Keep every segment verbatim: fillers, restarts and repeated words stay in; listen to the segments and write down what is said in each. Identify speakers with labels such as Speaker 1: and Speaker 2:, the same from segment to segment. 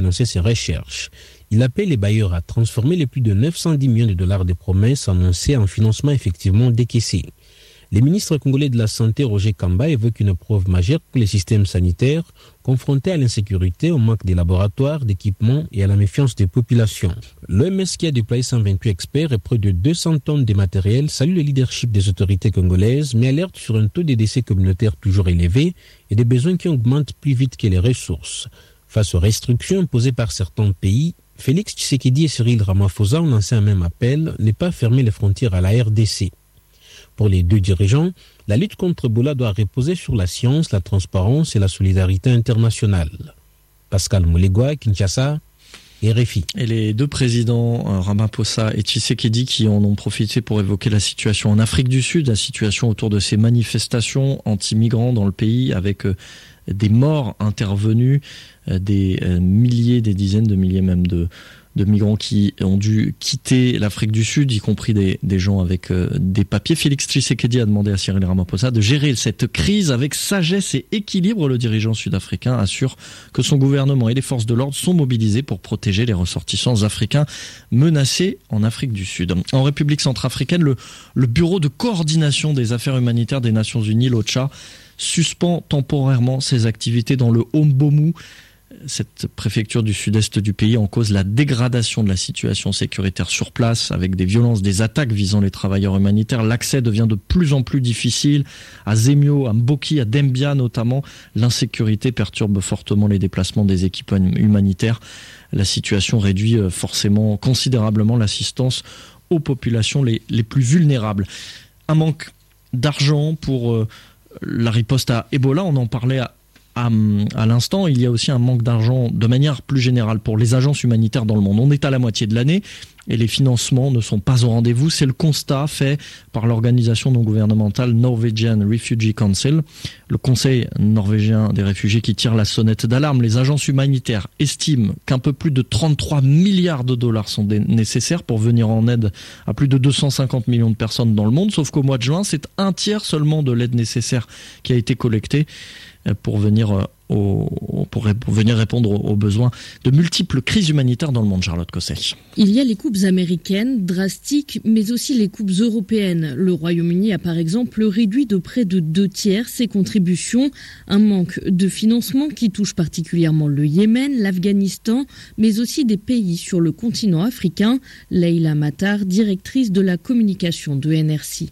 Speaker 1: financer ses recherches. Il appelle les bailleurs à transformer les plus de neuf cent dix millions de dollars de promesses annoncées en financement effectivement décaissés. Le ministre congolais de la Santé, Roger Kamba, évoque une preuve majeure pour les systèmes sanitaires confrontés à l'insécurité, au manque de laboratoires, d'équipements et à la méfiance des populations. L'O M S qui a déployé cent vingt-huit experts et près de deux cents tonnes de matériel salue le leadership des autorités congolaises, mais alerte sur un taux de décès communautaires toujours élevé et des besoins qui augmentent plus vite que les ressources. Face aux restrictions imposées par certains pays, Félix Tshisekedi et Cyril Ramaphosa ont lancé un même appel, ne pas fermer les frontières à la R D C. Pour les deux dirigeants, la lutte contre Ebola doit reposer sur la science, la transparence et la solidarité internationale. Pascal Moulegua, Kinshasa, R F I.
Speaker 2: Et les deux présidents, Ramaphosa et Tshisekedi, qui en ont profité pour évoquer la situation en Afrique du Sud, la situation autour de ces manifestations anti-migrants dans le pays, avec des morts intervenues, des milliers, des dizaines de milliers même de de migrants qui ont dû quitter l'Afrique du Sud, y compris des, des gens avec euh, des papiers. Félix Tshisekedi a demandé à Cyril Ramaphosa de gérer cette crise avec sagesse et équilibre. Le dirigeant sud-africain assure que son gouvernement et les forces de l'ordre sont mobilisés pour protéger les ressortissants africains menacés en Afrique du Sud. En République centrafricaine, le, le Bureau de coordination des affaires humanitaires des Nations Unies, l'OCHA, suspend temporairement ses activités dans le Hombomu, cette préfecture du sud-est du pays, en cause la dégradation de la situation sécuritaire sur place, avec des violences, des attaques visant les travailleurs humanitaires. L'accès devient de plus en plus difficile. À Zemio, à Mboki, à Dembia notamment, l'insécurité perturbe fortement les déplacements des équipes humanitaires. La situation réduit forcément considérablement l'assistance aux populations les, les plus vulnérables. Un manque d'argent pour euh, la riposte à Ebola, on en parlait à À, à l'instant, il y a aussi un manque d'argent de manière plus générale pour les agences humanitaires dans le monde. On est à la moitié de l'année et les financements ne sont pas au rendez-vous. C'est le constat fait par l'organisation non gouvernementale Norwegian Refugee Council, le conseil norvégien des réfugiés qui tire la sonnette d'alarme. Les agences humanitaires estiment qu'un peu plus de trente-trois milliards de dollars sont nécessaires pour venir en aide à plus de deux cent cinquante millions de personnes dans le monde, sauf qu'au mois de juin, c'est un tiers seulement de l'aide nécessaire qui a été collectée pour venir, au, pour, pour venir répondre aux besoins de multiples crises humanitaires dans le monde. Charlotte Cosset.
Speaker 3: Il y a les coupes américaines, drastiques, mais aussi les coupes européennes. Le Royaume-Uni a par exemple réduit de près de deux tiers ses contributions. Un manque de financement qui touche particulièrement le Yémen, l'Afghanistan, mais aussi des pays sur le continent africain. Leïla Matar, directrice de la communication de N R C.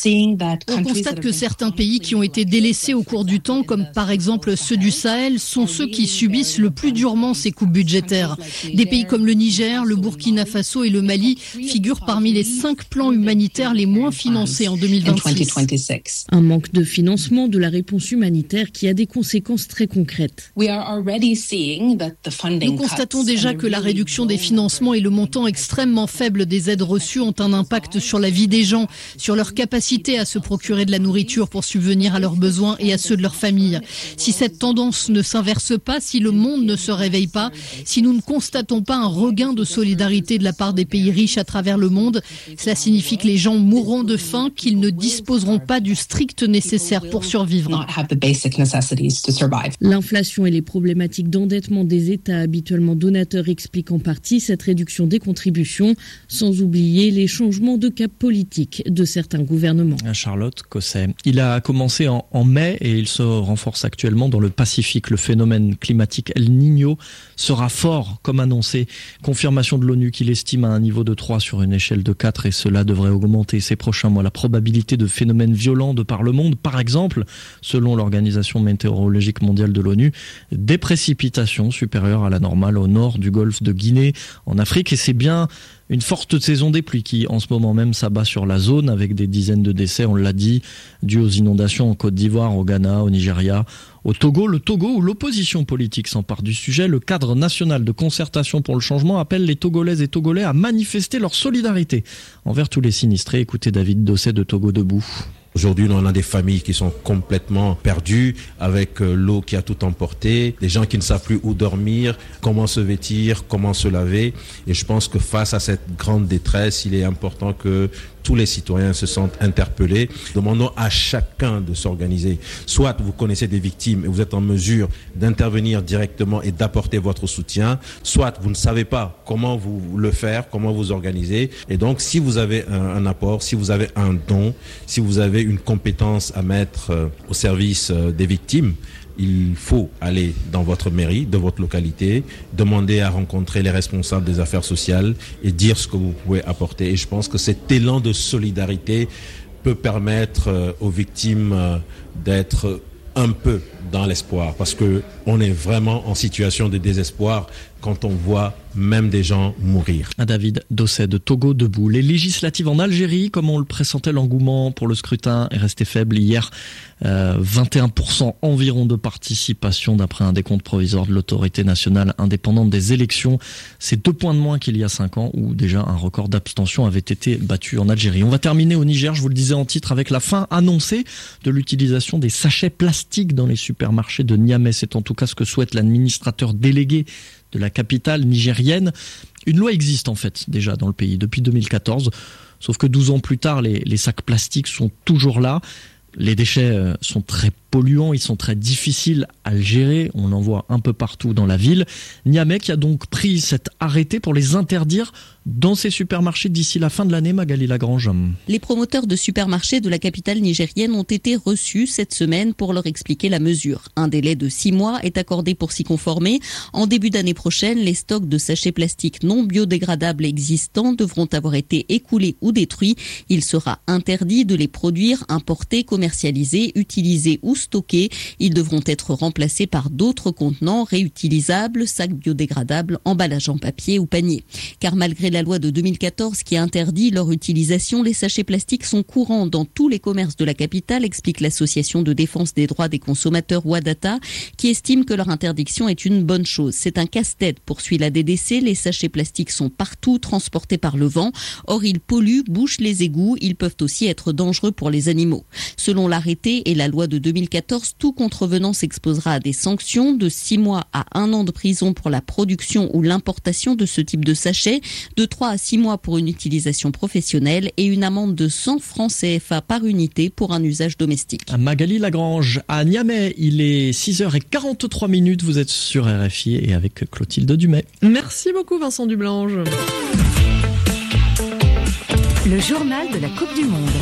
Speaker 4: On constate que certains pays qui ont été délaissés au cours du temps, comme par exemple ceux du Sahel, sont ceux qui subissent le plus durement ces coupes budgétaires. Des pays comme le Niger, le Burkina Faso et le Mali figurent parmi les cinq plans humanitaires les moins financés en deux mille vingt-six.
Speaker 3: Un manque de financement de la réponse humanitaire qui a des conséquences très concrètes.
Speaker 4: Nous constatons déjà que la réduction des financements et le montant extrêmement faible des aides reçues ont un impact sur la vie des gens, sur leur capacité à se procurer de la nourriture pour subvenir à leurs besoins et à ceux de leur famille. Si cette tendance ne s'inverse pas, si le monde ne se réveille pas, si nous ne constatons pas un regain de solidarité de la part des pays riches à travers le monde, cela signifie que les gens mourront de faim, qu'ils ne disposeront pas du strict nécessaire pour survivre.
Speaker 3: L'inflation et les problématiques d'endettement des États habituellement donateurs expliquent en partie cette réduction des contributions, sans oublier les changements de cap politique de certains gouvernements.
Speaker 2: Charlotte Cosset. Il a commencé en, en mai et il se renforce actuellement dans le Pacifique. Le phénomène climatique El Niño sera fort, comme annoncé. Confirmation de l'ONU qui l'estime à un niveau de trois sur une échelle de quatre et cela devrait augmenter ces prochains mois. La probabilité de phénomènes violents de par le monde, par exemple, selon l'Organisation météorologique mondiale de l'ONU, des précipitations supérieures à la normale au nord du golfe de Guinée, en Afrique. Et c'est bien une forte saison des pluies qui, en ce moment même, s'abat sur la zone avec des dizaines de décès, on l'a dit, dus aux inondations en Côte d'Ivoire, au Ghana, au Nigeria, au Togo. Le Togo, où l'opposition politique s'empare du sujet, le cadre national de concertation pour le changement appelle les Togolaises et Togolais à manifester leur solidarité envers tous les sinistrés. Écoutez David Dosset de Togo Debout.
Speaker 5: Aujourd'hui, on a des familles qui sont complètement perdues, avec l'eau qui a tout emporté, des gens qui ne savent plus où dormir, comment se vêtir, comment se laver. Et je pense que face à cette grande détresse, il est important que tous les citoyens se sentent interpellés. Demandons à chacun de s'organiser. Soit vous connaissez des victimes et vous êtes en mesure d'intervenir directement et d'apporter votre soutien, soit vous ne savez pas comment vous le faire, comment vous organiser. Et donc, si vous avez un, un apport, si vous avez un don, si vous avez une compétence à mettre euh, au service euh, des victimes, il faut aller dans votre mairie, de votre localité, demander à rencontrer les responsables des affaires sociales et dire ce que vous pouvez apporter. Et je pense que cet élan de solidarité peut permettre aux victimes d'être un peu dans l'espoir, parce que on est vraiment en situation de désespoir quand on voit même des gens mourir.
Speaker 2: David Dosset de Togo Debout. Les législatives en Algérie, comme on le pressentait, l'engouement pour le scrutin est resté faible hier. Euh, vingt et un pour cent environ de participation d'après un décompte provisoire de l'autorité nationale indépendante des élections. C'est deux points de moins qu'il y a cinq ans où déjà un record d'abstention avait été battu en Algérie. On va terminer au Niger, je vous le disais en titre, avec la fin annoncée de l'utilisation des sachets plastiques dans les supermarchés de Niamey. C'est en tout cas ce que souhaite l'administrateur délégué de la capitale nigérienne. Une loi existe en fait déjà dans le pays depuis deux mille quatorze, sauf que douze ans plus tard, les, les sacs plastiques sont toujours là. Les déchets sont très polluants, ils sont très difficiles à le gérer, on en voit un peu partout dans la ville. Niamey qui a donc pris cet arrêté pour les interdire dans ses supermarchés d'ici la fin de l'année, Magali Lagrange.
Speaker 6: Les promoteurs de supermarchés de la capitale nigérienne ont été reçus cette semaine pour leur expliquer la mesure. Un délai de six mois est accordé pour s'y conformer. En début d'année prochaine, les stocks de sachets plastiques non biodégradables existants devront avoir été écoulés ou détruits. Il sera interdit de les produire, importer, commercialiser, utiliser ou stockés. Ils devront être remplacés par d'autres contenants réutilisables, sacs biodégradables, emballages en papier ou paniers. Car malgré la loi de deux mille quatorze qui interdit leur utilisation, les sachets plastiques sont courants dans tous les commerces de la capitale, explique l'association de défense des droits des consommateurs Wadata, qui estime que leur interdiction est une bonne chose. C'est un casse-tête, poursuit la D D C. Les sachets plastiques sont partout, transportés par le vent. Or, ils polluent, bouchent les égouts. Ils peuvent aussi être dangereux pour les animaux. Selon l'arrêté et la loi de deux mille quatorze, tout contrevenant s'exposera à des sanctions de six mois à un an de prison pour la production ou l'importation de ce type de sachets, de trois à six mois pour une utilisation professionnelle et une amende de cent francs C F A par unité pour un usage domestique.
Speaker 2: À Magali Lagrange, à Niamey, il est six heures quarante-trois minutes. Vous êtes sur R F I et avec Clotilde Dumais.
Speaker 7: Merci beaucoup Vincent Dublange.
Speaker 8: Le journal de la Coupe du Monde.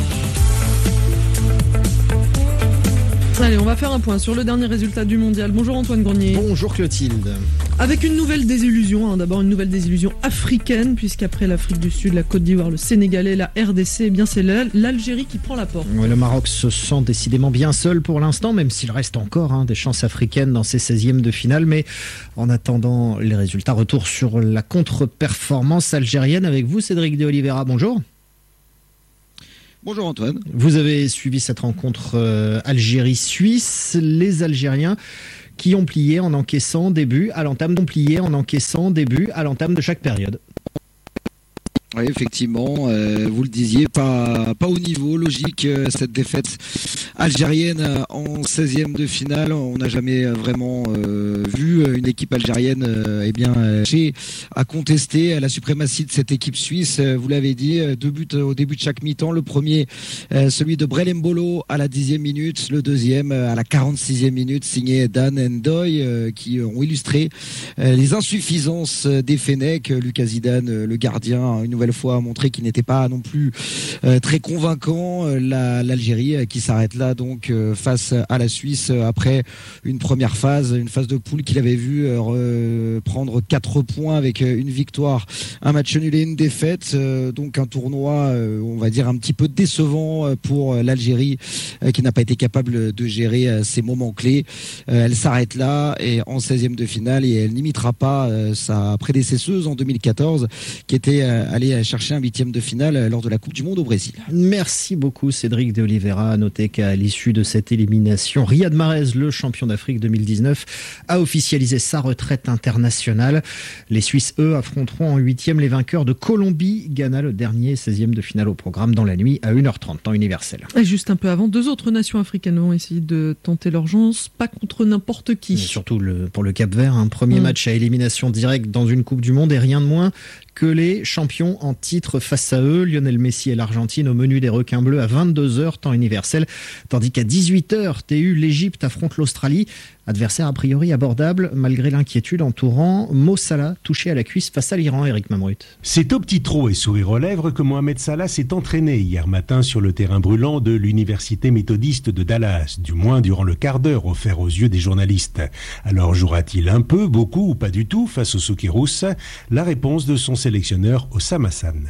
Speaker 7: Allez, on va faire un point sur le dernier résultat du mondial. Bonjour Antoine Grenier.
Speaker 9: Bonjour Clotilde.
Speaker 7: Avec une nouvelle désillusion, hein, d'abord une nouvelle désillusion africaine, puisqu'après l'Afrique du Sud, la Côte d'Ivoire, le Sénégalais, la R D C, eh bien c'est l'Algérie qui prend la porte.
Speaker 9: Ouais, le Maroc se sent décidément bien seul pour l'instant, même s'il reste encore hein, des chances africaines dans ses seizièmes de finale. Mais en attendant les résultats, retour sur la contre-performance algérienne avec vous, Cédric de Oliveira. Bonjour.
Speaker 10: Bonjour Antoine.
Speaker 9: Vous avez suivi cette rencontre euh, Algérie-Suisse. Les Algériens qui ont plié en encaissant des buts à l'entame, ont plié en encaissant des buts à l'entame de chaque période.
Speaker 10: Oui, effectivement, euh, vous le disiez, pas pas au niveau logique euh, cette défaite algérienne euh, en seizième de finale. On n'a jamais vraiment euh, vu une équipe algérienne euh, eh bien euh, à contester la suprématie de cette équipe suisse. Euh, vous l'avez dit, deux buts au début de chaque mi-temps. Le premier, euh, celui de Brel Mbolo à la dixième minute. Le deuxième euh, à la quarante-sixième minute, signé Dan Ndoye, euh, qui ont illustré euh, les insuffisances des Fennecs. Lucas Zidane, euh, le gardien, une nouvelle fois a montré qu'il n'était pas non plus euh, très convaincant. Euh, la, L'Algérie euh, qui s'arrête là donc euh, face à la Suisse euh, après une première phase, une phase de poule qu'il avait vu euh, prendre quatre points avec euh, une victoire, un match nul et une défaite. Euh, donc un tournoi, euh, on va dire un petit peu décevant euh, pour euh, l'Algérie euh, qui n'a pas été capable de gérer euh, ces moments clés. Euh, elle s'arrête là et en seizième de finale et elle n'imitera pas euh, sa prédécesseuse en deux mille quatorze qui était euh, allée aller chercher un huitième de finale lors de la Coupe du Monde au Brésil.
Speaker 9: Merci beaucoup Cédric de Oliveira. À noter qu'à l'issue de cette élimination, Riyad Mahrez, le champion d'Afrique deux mille dix-neuf, a officialisé sa retraite internationale. Les Suisses, eux, affronteront en huitième les vainqueurs de Colombie, Ghana, le dernier seizième de finale au programme dans la nuit à une heure trente, temps universel.
Speaker 7: Et juste un peu avant, deux autres nations africaines vont essayer de tenter leur chance, pas contre n'importe qui.
Speaker 9: Et surtout le, pour le Cap-Vert, un premier mmh. match à élimination directe dans une Coupe du Monde et rien de moins que les champions en titre face à eux. Lionel Messi et l'Argentine au menu des requins bleus à vingt-deux heures, temps universel, tandis qu'à dix-huit heures, T U, l'Égypte affronte l'Australie. Adversaire a priori abordable, malgré l'inquiétude entourant Mo Salah, touché à la cuisse face à l'Iran. Eric Mamrut.
Speaker 11: C'est au petit trot et sourire aux lèvres que Mohamed Salah s'est entraîné hier matin sur le terrain brûlant de l'université méthodiste de Dallas, du moins durant le quart d'heure offert aux yeux des journalistes. Alors jouera-t-il un peu, beaucoup ou pas du tout face au Soukirous? La réponse de son sélectionneur Oussama Hassan.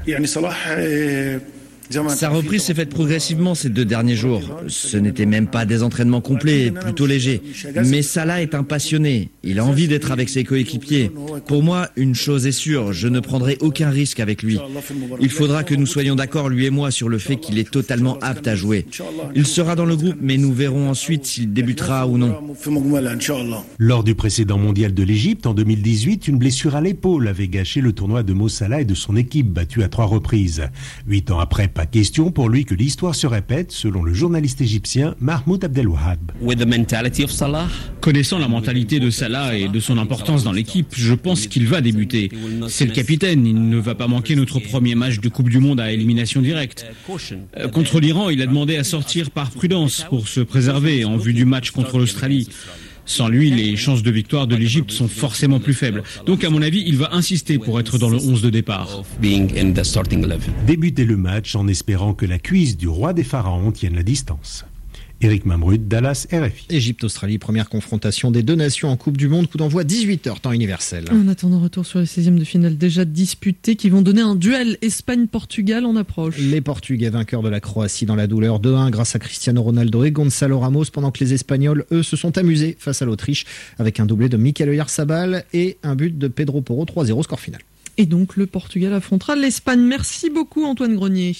Speaker 12: Sa reprise s'est faite progressivement ces deux derniers jours. Ce n'était même pas des entraînements complets, plutôt légers. Mais Salah est un passionné. Il a envie d'être avec ses coéquipiers. Pour moi, une chose est sûre, je ne prendrai aucun risque avec lui. Il faudra que nous soyons d'accord, lui et moi, sur le fait qu'il est totalement apte à jouer. Il sera dans le groupe, mais nous verrons ensuite s'il débutera ou non.
Speaker 11: Lors du précédent mondial de l'Égypte, en deux mille dix-huit, une blessure à l'épaule avait gâché le tournoi de Mo Salah et de son équipe, battue à trois reprises. Huit ans après, pas question pour lui que l'histoire se répète, selon le journaliste égyptien Mahmoud Abdelwahab.
Speaker 13: Connaissant la mentalité de Salah et de son importance dans l'équipe, je pense qu'il va débuter. C'est le capitaine, il ne va pas manquer notre premier match de Coupe du Monde à élimination directe. Contre l'Iran, il a demandé à sortir par prudence pour se préserver en vue du match contre l'Australie. Sans lui, les chances de victoire de l'Égypte sont forcément plus faibles. Donc, à mon avis, il va insister pour être dans le onze de départ.
Speaker 11: Débuter le match en espérant que la cuisse du roi des pharaons tienne la distance. Eric Mamrut, Dallas, R F I.
Speaker 9: Égypte-Australie, première confrontation des deux nations en Coupe du Monde, coup d'envoi dix-huit heures, temps universel.
Speaker 7: En attendant, retour sur les seizièmes de finale déjà disputés qui vont donner un duel Espagne-Portugal en approche.
Speaker 9: Les Portugais vainqueurs de la Croatie dans la douleur deux un grâce à Cristiano Ronaldo et Gonzalo Ramos, pendant que les Espagnols, eux, se sont amusés face à l'Autriche avec un doublé de Mikel Oyarzabal et un but de Pedro Porro, trois zéro, score final.
Speaker 7: Et donc le Portugal affrontera l'Espagne. Merci beaucoup Antoine Grenier.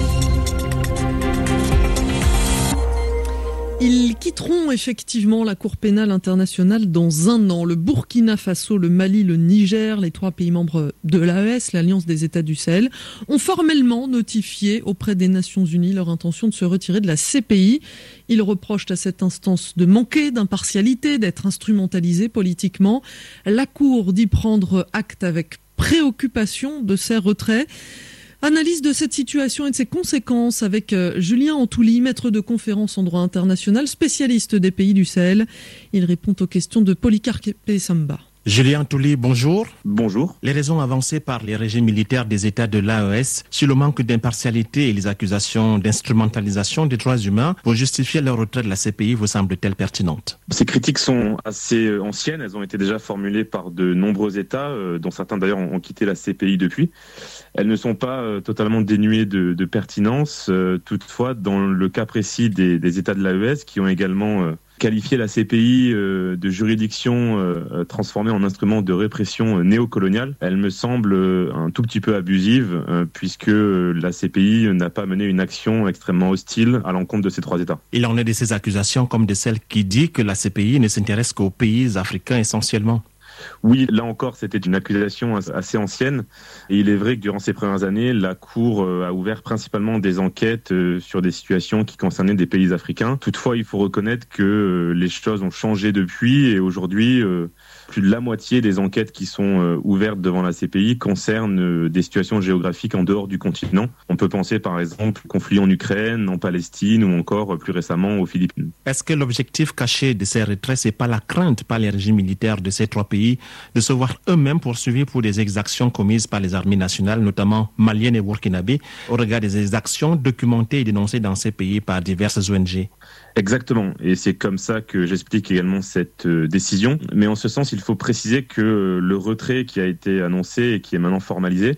Speaker 7: Ils quitteront effectivement la Cour pénale internationale dans un an. Le Burkina Faso, le Mali, le Niger, les trois pays membres de l'A E S, l'Alliance des États du Sahel, ont formellement notifié auprès des Nations Unies leur intention de se retirer de la C P I. Ils reprochent à cette instance de manquer d'impartialité, d'être instrumentalisée politiquement. La Cour dit prendre acte avec préoccupation de ces retraits. Analyse de cette situation et de ses conséquences avec Julien Antouli, maître de conférence en droit international, spécialiste des pays du Sahel. Il répond aux questions de Polycarpe Samba.
Speaker 14: Julien Antouli, bonjour.
Speaker 15: Bonjour.
Speaker 14: Les raisons avancées par les régimes militaires des États de l'A E S sur le manque d'impartialité et les accusations d'instrumentalisation des droits humains pour justifier leur retrait de la C P I vous semblent-elles pertinentes?
Speaker 15: Ces critiques sont assez anciennes. Elles ont été déjà formulées par de nombreux États, euh, dont certains d'ailleurs ont, ont quitté la C P I depuis. Elles ne sont pas euh, totalement dénuées de, de pertinence. Euh, toutefois, dans le cas précis des, des États de l'A E S qui ont également euh, qualifié la C P I euh, de juridiction euh, transformée en instrument de répression euh, néocoloniale, elle me semble euh, un tout petit peu abusive euh, puisque euh, la C P I n'a pas mené une action extrêmement hostile à l'encontre de ces trois États.
Speaker 14: Il en est de ces accusations comme de celles qui disent que la C P I ne s'intéresse qu'aux pays africains essentiellement.
Speaker 15: Oui, là encore, c'était une accusation assez ancienne. Et il est vrai que durant ces premières années, la Cour a ouvert principalement des enquêtes sur des situations qui concernaient des pays africains. Toutefois, il faut reconnaître que les choses ont changé depuis et aujourd'hui, plus de la moitié des enquêtes qui sont ouvertes devant la C P I concernent des situations géographiques en dehors du continent. On peut penser par exemple au conflit en Ukraine, en Palestine ou encore plus récemment aux Philippines.
Speaker 14: Est-ce que l'objectif caché de ces retraits, c'est pas la crainte par les régimes militaires de ces trois pays de se voir eux-mêmes poursuivis pour des exactions commises par les armées nationales, notamment maliennes et burkinabées, au regard des exactions documentées et dénoncées dans ces pays par diverses O N G?
Speaker 15: Exactement, et c'est comme ça que j'explique également cette décision. Mais en ce sens, il faut préciser que le retrait qui a été annoncé et qui est maintenant formalisé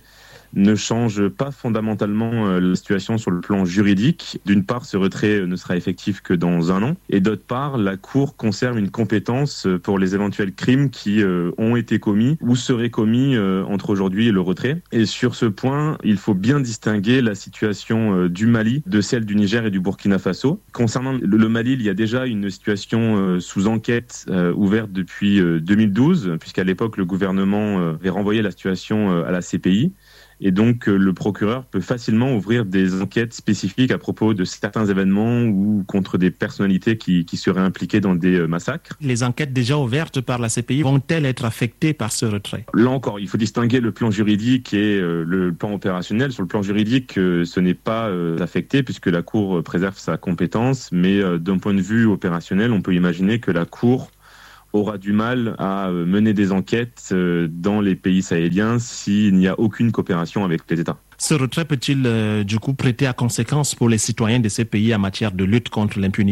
Speaker 15: ne change pas fondamentalement la situation sur le plan juridique. D'une part, ce retrait ne sera effectif que dans un an, et d'autre part, la Cour conserve une compétence pour les éventuels crimes qui euh, ont été commis ou seraient commis euh, entre aujourd'hui et le retrait. Et sur ce point, il faut bien distinguer la situation euh, du Mali de celle du Niger et du Burkina Faso. Concernant le, le Mali, il y a déjà une situation euh, sous enquête euh, ouverte depuis euh, deux mille douze, puisqu'à l'époque, le gouvernement euh, avait renvoyé la situation euh, à la C P I. Et donc, euh, le procureur peut facilement ouvrir des enquêtes spécifiques à propos de certains événements ou contre des personnalités qui, qui seraient impliquées dans des euh, massacres.
Speaker 14: Les enquêtes déjà ouvertes par la C P I vont-elles être affectées par ce retrait ?
Speaker 15: Là encore, il faut distinguer le plan juridique et euh, le plan opérationnel. Sur le plan juridique, euh, ce n'est pas euh, affecté puisque la Cour préserve sa compétence. Mais euh, d'un point de vue opérationnel, on peut imaginer que la Cour aura du mal à mener des enquêtes dans les pays sahéliens s'il n'y a aucune coopération avec les États.
Speaker 14: Ce retrait peut-il euh, du coup prêter à conséquence pour les citoyens de ces pays en matière de lutte contre l'impunité ?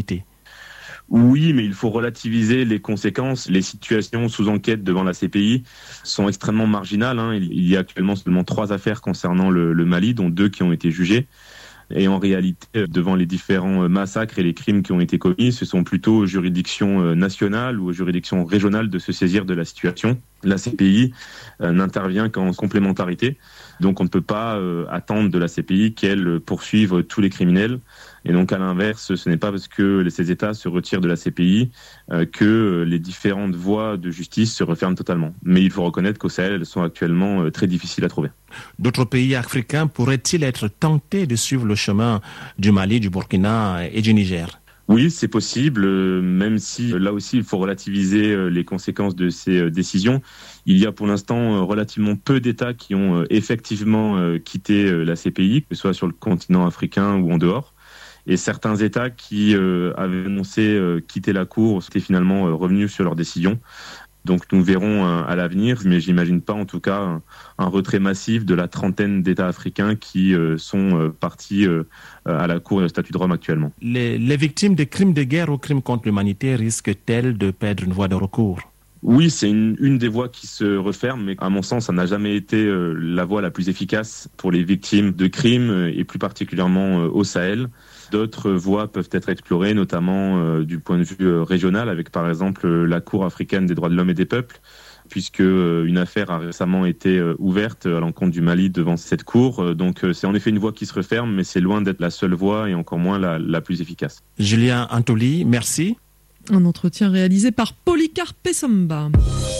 Speaker 15: Oui, mais il faut relativiser les conséquences. Les situations sous enquête devant la C P I sont extrêmement marginales, hein. Il y a actuellement seulement trois affaires concernant le, le Mali, dont deux qui ont été jugées. Et en réalité, devant les différents massacres et les crimes qui ont été commis, ce sont plutôt aux juridictions nationales ou aux juridictions régionales de se saisir de la situation. La C P I euh, n'intervient qu'en complémentarité. Donc on ne peut pas euh, attendre de la C P I qu'elle poursuive tous les criminels. Et donc à l'inverse, ce n'est pas parce que ces États se retirent de la C P I euh, que les différentes voies de justice se referment totalement. Mais il faut reconnaître qu'au Sahel, elles sont actuellement euh, très difficiles à trouver.
Speaker 14: D'autres pays africains pourraient-ils être tentés de suivre le chemin du Mali, du Burkina et du Niger ?
Speaker 15: Oui, c'est possible, même si là aussi il faut relativiser les conséquences de ces décisions. Il y a pour l'instant relativement peu d'États qui ont effectivement quitté la C P I, que ce soit sur le continent africain ou en dehors. Et certains États qui avaient annoncé quitter la Cour étaient finalement revenus sur leur décision. Donc nous verrons à l'avenir, mais j'imagine pas en tout cas un retrait massif de la trentaine d'États africains qui sont partis à la Cour et au statut de Rome actuellement.
Speaker 14: Les, les victimes de crimes de guerre ou crimes contre l'humanité risquent-elles de perdre une voie de recours ?
Speaker 15: Oui, c'est une, une des voies qui se referme, mais à mon sens, ça n'a jamais été euh, la voie la plus efficace pour les victimes de crimes, euh, et plus particulièrement euh, au Sahel. D'autres voies peuvent être explorées, notamment euh, du point de vue euh, régional, avec par exemple euh, la Cour africaine des droits de l'homme et des peuples, puisque euh, une affaire a récemment été euh, ouverte à l'encontre du Mali devant cette Cour. Euh, donc euh, c'est en effet une voie qui se referme, mais c'est loin d'être la seule voie et encore moins la, la plus efficace.
Speaker 14: Julien Antoli, merci.
Speaker 7: Un entretien réalisé par Polycarpe Samba.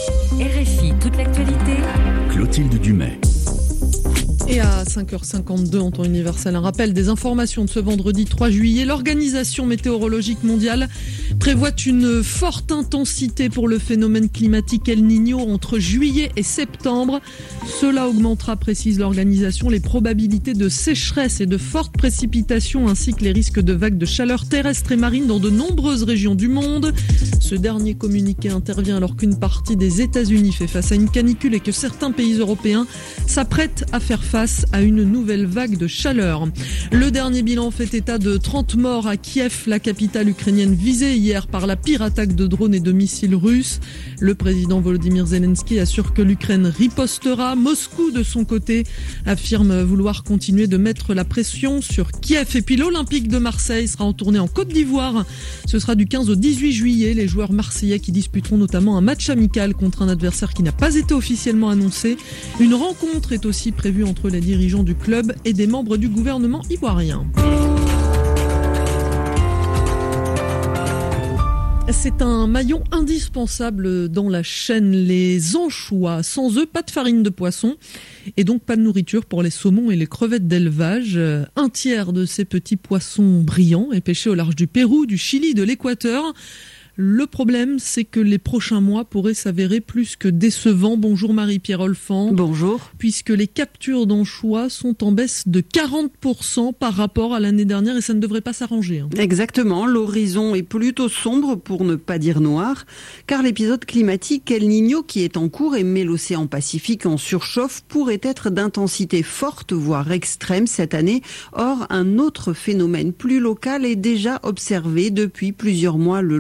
Speaker 8: R F I, toute l'actualité.
Speaker 16: Clotilde Dumais.
Speaker 7: Et à cinq heures cinquante-deux en temps universel, un rappel des informations de ce vendredi trois juillet. L'Organisation météorologique mondiale prévoit une forte intensité pour le phénomène climatique El Niño entre juillet et septembre. Cela augmentera, précise l'organisation, les probabilités de sécheresse et de fortes précipitations ainsi que les risques de vagues de chaleur terrestre et marine dans de nombreuses régions du monde. Ce dernier communiqué intervient alors qu'une partie des États-Unis fait face à une canicule et que certains pays européens s'apprêtent à faire face à une nouvelle vague de chaleur. Le dernier bilan fait état de trente morts à Kiev, la capitale ukrainienne visée hier par la pire attaque de drones et de missiles russes. Le président Volodymyr Zelensky assure que l'Ukraine ripostera. Moscou, de son côté, affirme vouloir continuer de mettre la pression sur Kiev. Et puis l'Olympique de Marseille sera en tournée en Côte d'Ivoire. Ce sera du quinze au dix-huit juillet. Les joueurs marseillais qui disputeront notamment un match amical contre un adversaire qui n'a pas été officiellement annoncé. Une rencontre est aussi prévue entre les dirigeants du club et des membres du gouvernement ivoirien. C'est un maillon indispensable dans la chaîne, les anchois. Sans eux, pas de farine de poisson et donc pas de nourriture pour les saumons et les crevettes d'élevage. Un tiers de ces petits poissons brillants est pêché au large du Pérou, du Chili, de l'Équateur. Le problème, c'est que les prochains mois pourraient s'avérer plus que décevants. Bonjour Marie-Pierre Olfan.
Speaker 17: Bonjour.
Speaker 7: Puisque les captures d'anchois sont en baisse de quarante pour cent par rapport à l'année dernière et ça ne devrait pas s'arranger. Hein.
Speaker 17: Exactement, l'horizon est plutôt sombre pour ne pas dire noir, car l'épisode climatique El Niño qui est en cours et met l'océan Pacifique en surchauffe pourrait être d'intensité forte, voire extrême cette année. Or, un autre phénomène plus local est déjà observé depuis plusieurs mois le long des côtes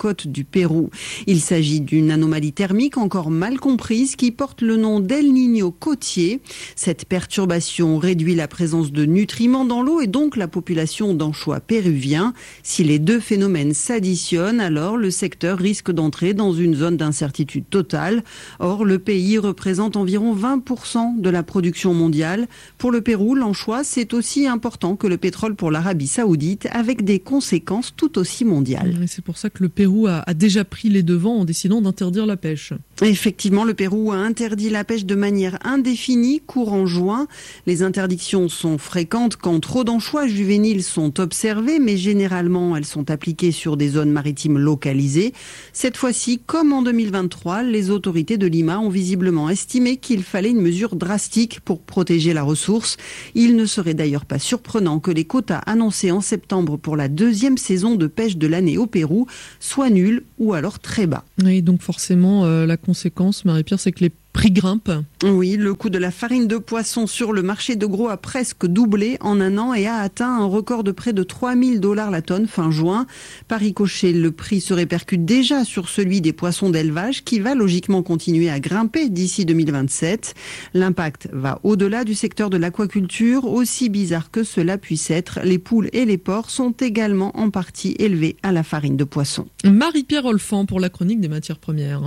Speaker 17: côte du Pérou. Il s'agit d'une anomalie thermique encore mal comprise qui porte le nom d'El Niño côtier. Cette perturbation réduit la présence de nutriments dans l'eau et donc la population d'anchois péruviens. Si les deux phénomènes s'additionnent, alors le secteur risque d'entrer dans une zone d'incertitude totale. Or, le pays représente environ vingt pour cent de la production mondiale. Pour le Pérou, l'anchois, c'est aussi important que le pétrole pour l'Arabie Saoudite, avec des conséquences tout aussi mondiales.
Speaker 7: Et c'est pour ça que le Pérou a, a déjà pris les devants en décidant d'interdire la pêche.
Speaker 17: Effectivement, le Pérou a interdit la pêche de manière indéfinie courant juin. Les interdictions sont fréquentes quand trop d'anchois juvéniles sont observés, mais généralement elles sont appliquées sur des zones maritimes localisées. Cette fois-ci, comme en deux mille vingt-trois, les autorités de Lima ont visiblement estimé qu'il fallait une mesure drastique pour protéger la ressource. Il ne serait d'ailleurs pas surprenant que les quotas annoncés en septembre pour la deuxième saison de pêche de l'année au Pérou soient nuls ou alors très bas.
Speaker 7: Oui, donc forcément, euh, la conséquence, Marie-Pierre, c'est que les prix grimpent.
Speaker 17: Oui, le coût de la farine de poisson sur le marché de gros a presque doublé en un an et a atteint un record de près de trois mille dollars la tonne fin juin. Par ricochet, le prix se répercute déjà sur celui des poissons d'élevage qui va logiquement continuer à grimper d'ici deux mille vingt-sept. L'impact va au-delà du secteur de l'aquaculture. Aussi bizarre que cela puisse être, les poules et les porcs sont également en partie élevés à la farine de poisson.
Speaker 7: Marie-Pierre Olfan pour la chronique des matières premières.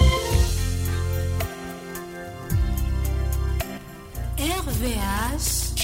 Speaker 18: R V H